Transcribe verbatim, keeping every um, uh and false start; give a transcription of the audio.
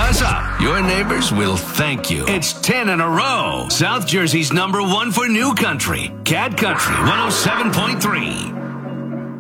us up, your neighbors will thank you. It's ten in a row. South Jersey's number one for new country. Cat Country one oh seven point three.